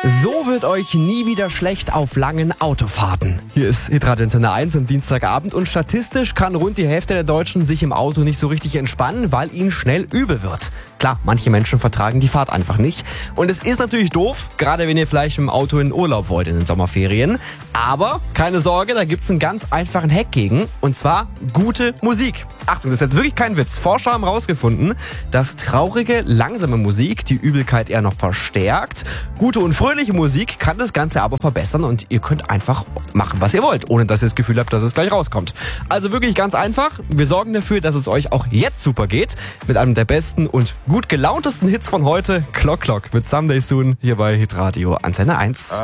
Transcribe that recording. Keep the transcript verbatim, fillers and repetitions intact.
So wird euch nie wieder schlecht auf langen Autofahrten. Hier ist Hitradio Antenne eins am Dienstagabend und statistisch kann rund die Hälfte der Deutschen sich im Auto nicht so richtig entspannen, weil ihnen schnell übel wird. Klar, manche Menschen vertragen die Fahrt einfach nicht. Und es ist natürlich doof, gerade wenn ihr vielleicht mit dem Auto in Urlaub wollt in den Sommerferien. Aber keine Sorge, da gibt's einen ganz einfachen Hack gegen. Und zwar gute Musik. Achtung, das ist jetzt wirklich kein Witz. Forscher haben herausgefunden, dass traurige, langsame Musik die Übelkeit eher noch verstärkt. Gute und fröhliche Musik kann das Ganze aber verbessern und ihr könnt einfach machen, was ihr wollt, ohne dass ihr das Gefühl habt, dass es gleich rauskommt. Also wirklich ganz einfach. Wir sorgen dafür, dass es euch auch jetzt super geht. Mit einem der besten und gut gelauntesten Hits von heute, Clock Clock mit Someday Soon hier bei Hitradio Antenne eins.